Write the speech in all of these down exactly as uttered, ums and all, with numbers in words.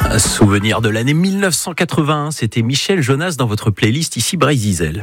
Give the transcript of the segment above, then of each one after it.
Un souvenir de l'année mille neuf cent quatre-vingt-un, c'était Michel Jonas dans votre playlist Ici Brésil.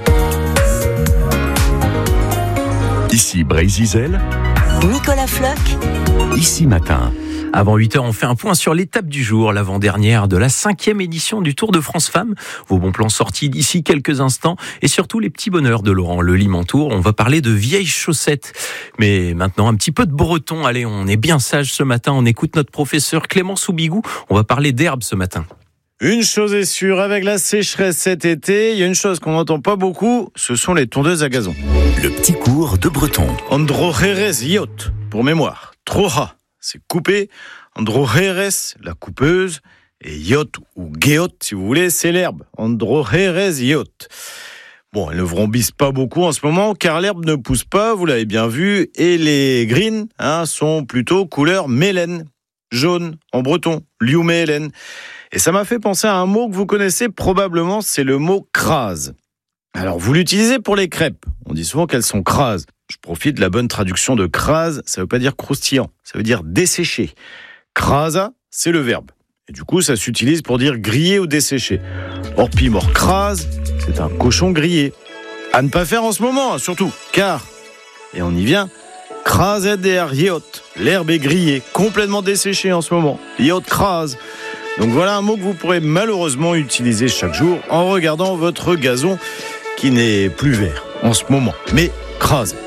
Ici Brésil, Nicolas Floch, Ici Matin. Avant huit heures, on fait un point sur l'étape du jour, l'avant-dernière de la cinquième édition du Tour de France Femmes. Vos bons plans sortis d'ici quelques instants et surtout les petits bonheurs de Laurent Le Limantour. On va parler de vieilles chaussettes. Mais maintenant, un petit peu de breton. Allez, on est bien sage ce matin. On écoute notre professeur Clément Soubigou. On va parler d'herbe ce matin. Une chose est sûre, avec la sécheresse cet été, il y a une chose qu'on n'entend pas beaucoup, ce sont les tondeuses à gazon. Le petit cours de breton. Androheres iot, pour mémoire. Troha, c'est coupé. Androheres, la coupeuse. Et iot, ou geot, si vous voulez, c'est l'herbe. Androheres iot. Bon, elles ne vrombissent pas beaucoup en ce moment, car l'herbe ne pousse pas, vous l'avez bien vu, et les greens hein, sont plutôt couleur mélène, jaune, en breton, liumélène. Et ça m'a fait penser à un mot que vous connaissez probablement, c'est le mot crase. Alors, vous l'utilisez pour les crêpes. On dit souvent qu'elles sont crases. Je profite de la bonne traduction de crase, ça veut pas dire croustillant, ça veut dire desséché. Crasa, c'est le verbe. Et du coup, ça s'utilise pour dire griller ou dessécher. Or, pimor crase, c'est un cochon grillé. À ne pas faire en ce moment, hein, surtout, car, et on y vient, crase der iot, l'herbe est grillée, complètement desséchée en ce moment. Iot crase. Donc voilà un mot que vous pourrez malheureusement utiliser chaque jour en regardant votre gazon qui n'est plus vert en ce moment, mais crase.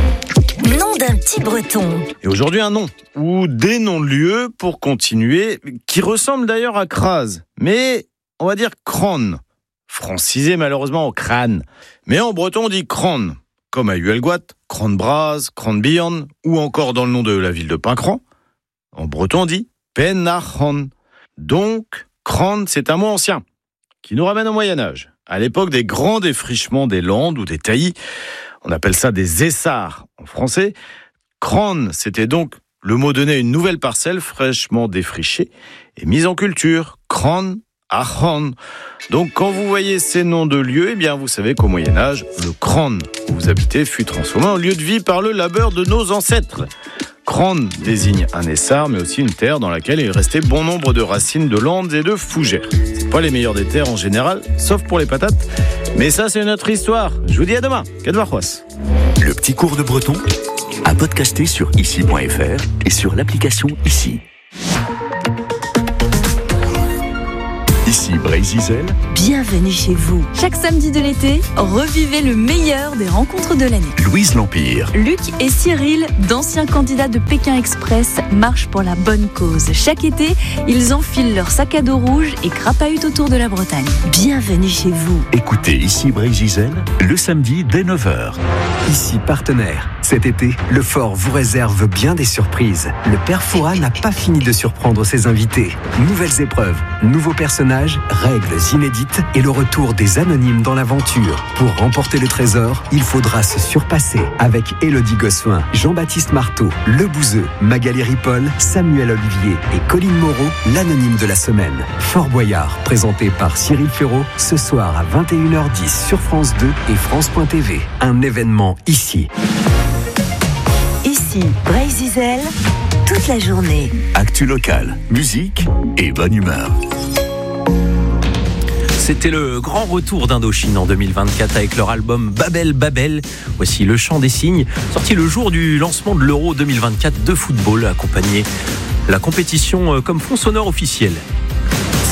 nom d'un petit breton. Et aujourd'hui un nom, ou des noms de lieux pour continuer, qui ressemblent d'ailleurs à crase, mais on va dire crâne, francisé malheureusement au crâne. Mais en breton on dit crâne, comme à Huelgoat, Cranbraz, Cranbian, ou encore dans le nom de la ville de Pincran. En breton on dit Penarhan. Donc, crâne, c'est un mot ancien, qui nous ramène au Moyen-Âge. À l'époque des grands défrichements des landes ou des taillis, on appelle ça des essarts en français. Crâne, c'était donc le mot donné à une nouvelle parcelle fraîchement défrichée et mise en culture. Crâne, Achan. Donc, quand vous voyez ces noms de lieux, eh bien, vous savez qu'au Moyen-Âge, le crâne où vous habitez fut transformé en lieu de vie par le labeur de nos ancêtres. Crâne désigne un essart, mais aussi une terre dans laquelle il restait bon nombre de racines de landes et de fougères. C'est pas les meilleures des terres en général, sauf pour les patates. Mais ça, c'est une autre histoire. Je vous dis à demain. Kadvarchoas. Le petit cours de breton, à podcaster sur ici point f r et sur l'application Ici. Ici Brésil. Bienvenue chez vous. Chaque samedi de l'été, revivez le meilleur des rencontres de l'année. Louise L'Empire. Luc et Cyril, d'anciens candidats de Pékin Express, marchent pour la bonne cause. Chaque été, ils enfilent leur sac à dos rouge et crapahutent autour de la Bretagne. Bienvenue chez vous. Écoutez Ici Brésil le samedi dès neuf heures. Ici partenaire. Cet été, le Fort vous réserve bien des surprises. Le Père Fouras n'a pas fini de surprendre ses invités. Nouvelles épreuves, nouveaux personnages, règles inédites et le retour des anonymes dans l'aventure. Pour remporter le trésor, il faudra se surpasser avec Élodie Gossuin, Jean-Baptiste Marteau, Le Bouzeux, Magali Ripoll, Samuel Olivier et Colline Moreau, l'anonyme de la semaine. Fort Boyard, présenté par Cyril Ferraud, ce soir à vingt et une heures dix sur France deux et France point t v. Un événement ici. Ici, Brésil, toute la journée. Actu locale, musique et bonne humeur. C'était le grand retour d'Indochine en deux mille vingt-quatre avec leur album Babel Babel. Voici Le Chant des Cygnes, sorti le jour du lancement de l'Euro deux mille vingt-quatre de football, accompagné la compétition comme fond sonore officiel.